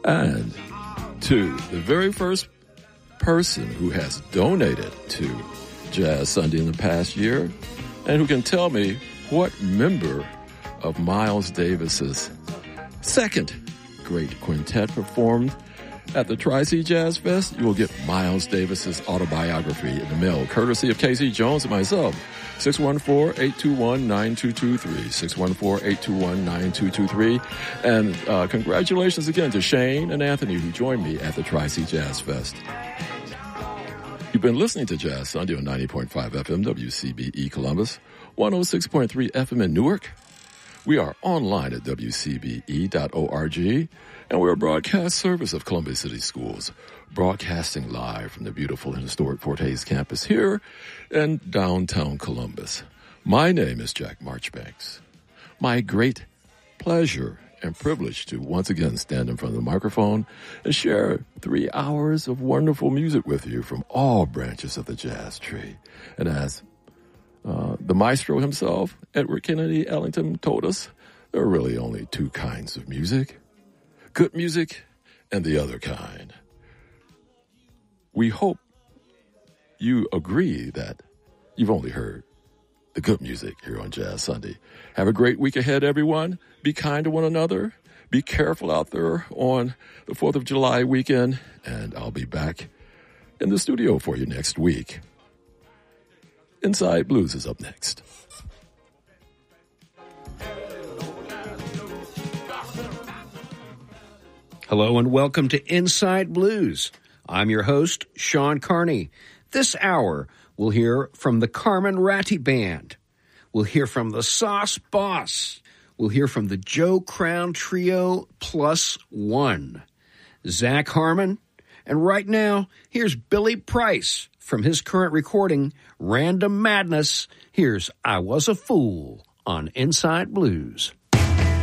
And to the very first person who has donated to Jazz Sunday in the past year and who can tell me what member of Miles Davis's second great quintet performed at the Tri-C Jazz Fest, you will get Miles Davis's autobiography in the mail, courtesy of Casey Jones and myself. 614-821-9223. 614-821-9223. And congratulations again to Shane and Anthony who joined me at the Tri-C Jazz Fest. You've been listening to Jazz Sunday on 90.5 FM WCBE Columbus, 106.3 FM in Newark. We are online at wcbe.org, and we're a broadcast service of Columbia City Schools, broadcasting live from the beautiful and historic Fort Hays campus here in downtown Columbus. My name is Jack Marchbanks. My great pleasure and privilege to once again stand in front of the microphone and share 3 hours of wonderful music with you from all branches of the jazz tree. And as the maestro himself, Edward Kennedy Ellington, told us, there are really only two kinds of music: good music and the other kind. We hope you agree that you've only heard the good music here on Jazz Sunday. Have a great week ahead, everyone. Be kind to one another. Be careful out there on the 4th of July weekend, and I'll be back in the studio for you next week. Inside Blues is up next. Hello and welcome to Inside Blues. I'm your host, Sean Carney. This hour, we'll hear from the Carmen Ratti Band. We'll hear from the Sauce Boss. We'll hear from the Joe Crown Trio Plus One, Zach Harmon, and right now, here's Billy Price from his current recording, Random Madness. Here's I Was a Fool on Inside Blues.